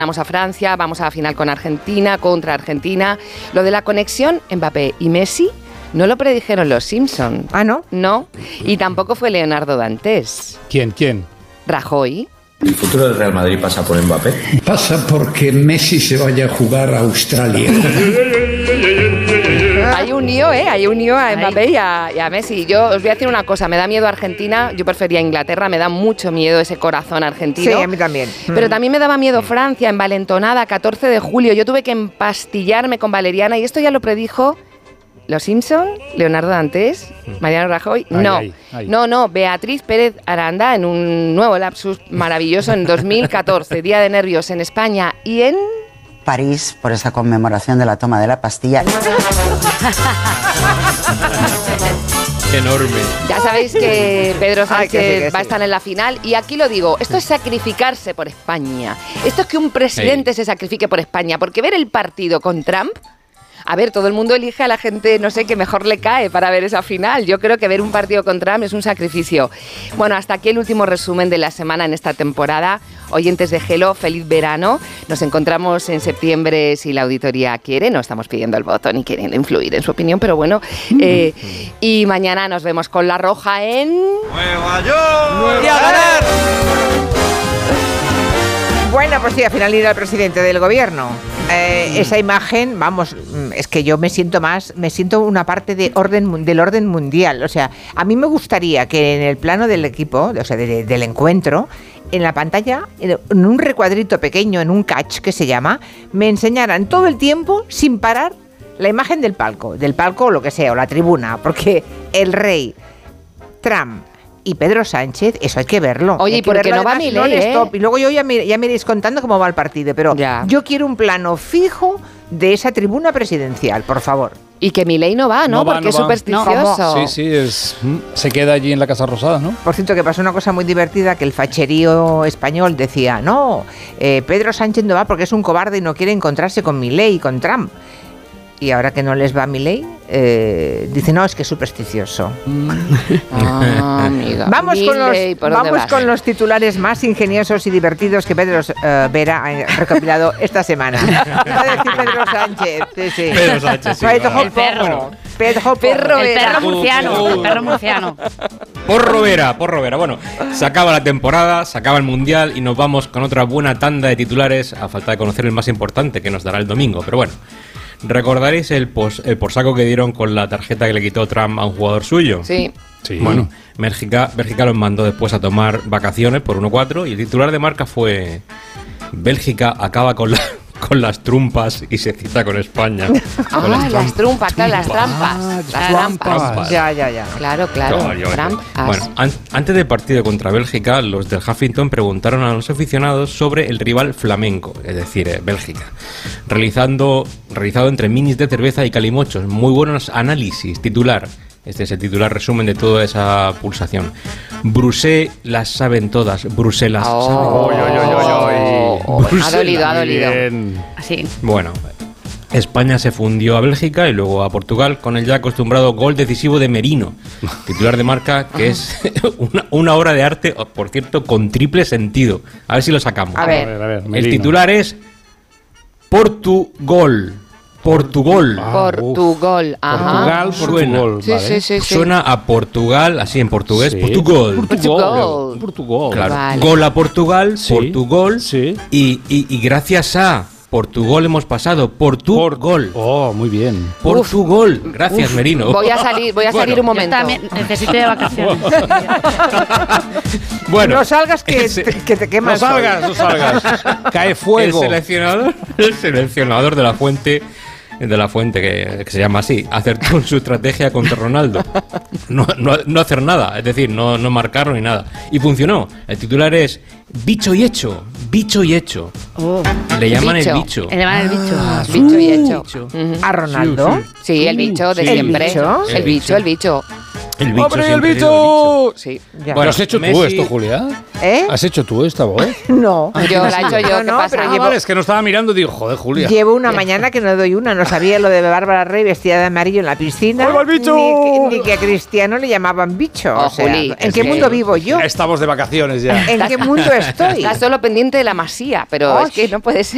Vamos a Francia, vamos a la final con Argentina, contra Argentina. Lo de la conexión Mbappé y Messi no lo predijeron los Simpson. ¿Ah, no? No, y tampoco fue Leonardo Dantes. ¿Quién? Rajoy. ¿El futuro del Real Madrid pasa por Mbappé? Pasa porque Messi se vaya a jugar a Australia. Hay un lío, hay un lío a Mbappé y a Messi. Yo os voy a decir una cosa, me da miedo Argentina, yo prefería Inglaterra, me da mucho miedo ese corazón argentino. Sí, a mí también. Pero también me daba miedo Francia, envalentonada, 14 de julio. Yo tuve que empastillarme con valeriana y esto ya lo predijo los Simpson, Leonardo Dantes, Mariano Rajoy. No, Beatriz Pérez Aranda en un nuevo lapsus maravilloso en 2014, Día de Nervios en España y en París, por esa conmemoración de la toma de la Bastilla. Enorme. Ya sabéis que Pedro Sánchez va a estar en la final y aquí lo digo, esto es sacrificarse por España. Esto es que un presidente se sacrifique por España, porque ver el partido con Trump... A ver, todo el mundo elige a la gente, no sé, que mejor le cae para ver esa final. Yo creo que ver un partido con Trump es un sacrificio. Bueno, hasta aquí el último resumen de la semana en esta temporada. Oyentes de Hello, feliz verano. Nos encontramos en septiembre si la auditoría quiere. No estamos pidiendo el voto ni queriendo influir en su opinión, pero bueno. Y mañana nos vemos con La Roja en... ¡Nueva York! ¡Y a ganar! Bueno, pues sí, al final irá el presidente del gobierno. Esa imagen, vamos, es que yo me siento una parte del orden mundial. O sea, a mí me gustaría que en el plano del equipo, o sea, del encuentro, en la pantalla, en un recuadrito pequeño, en un catch que se llama, me enseñaran todo el tiempo, sin parar, la imagen del palco o lo que sea, o la tribuna, porque el rey, Trump y Pedro Sánchez, eso hay que verlo. Oye, ¿y por qué no va Milei, Y luego yo ya me iréis contando cómo va el partido, pero yo quiero un plano fijo de esa tribuna presidencial, por favor. Y que Milei no va, ¿no? Porque es supersticioso. Sí, se queda allí en la Casa Rosada, ¿no? Por cierto, que pasó una cosa muy divertida, que el facherío español decía, no, Pedro Sánchez no va porque es un cobarde y no quiere encontrarse con Milei y con Trump. Y ahora que no les va Milei, dice, no, es que es supersticioso. Amiga. Vamos con los titulares más ingeniosos y divertidos que Pedro Vera ha recopilado esta semana. Va a decir Pedro Sánchez. Sí. Pedro Sánchez, sí. El perro murciano. Porro Vera. Bueno, se acaba la temporada, se acaba el Mundial y nos vamos con otra buena tanda de titulares, a falta de conocer el más importante que nos dará el domingo. Pero bueno, ¿recordaréis el porsaco que dieron con la tarjeta que le quitó Trump a un jugador suyo? Sí. Bueno, Bélgica los mandó después a tomar vacaciones por 1-4 y el titular de Marca fue: Bélgica acaba con las trumpas y se cita con España. Las trumpas, claro, las trampas. Ya. Claro. Bueno, antes del partido contra Bélgica, los del Huffington preguntaron a los aficionados sobre el rival flamenco, es decir, Bélgica, realizado entre minis de cerveza y calimochos. Muy buenos análisis. Titular. Este es el titular resumen de toda esa pulsación. Bruselas las saben todas. Bruselas Ha dolido. Así. Bueno, España se fundió a Bélgica y luego a Portugal con el ya acostumbrado gol decisivo de Merino, titular de Marca, que es una obra de arte, por cierto, con triple sentido. A ver si lo sacamos. A ver, el titular es Portugal. Ajá. Portugal, Sí. Suena a Portugal, así en portugués. Sí. Portugal. Claro. Vale. Gol a Portugal, Sí. Portugal. Sí. Y gracias a Portugal hemos pasado. Portugal. Muy bien. Portugal. Gracias, Merino. Voy a salir un momento. Yo también necesito de vacaciones. Bueno, no salgas que te quemas. No salgas. Cae fuego. El seleccionador de la Fuente que se llama así, acertó en su estrategia contra Ronaldo. No hacer nada, es decir, no marcarlo ni nada. Y funcionó. El titular es bicho y hecho. Le llaman el bicho. Bicho y hecho. ¿A Ronaldo? Sí, el bicho de siempre. El bicho. El bicho. ¡Hombre, el bicho! Sí. Ya. Bueno, ¿has hecho tú esto, Julia? ¿Has hecho tú esta voz? No. Yo la he hecho yo. No, pero Vale, es que no estaba mirando y digo, joder, Julia. Llevo una mañana que no doy una. No sabía lo de Bárbara Rey vestida de amarillo en la piscina. ¡Hola, el bicho! Ni que a Cristiano le llamaban bicho. Oh, o sea, Juli, ¿en qué mundo vivo yo? Estamos de vacaciones ya. ¿En qué mundo estoy? Estás solo pendiente de la masía, pero es que no puede ser.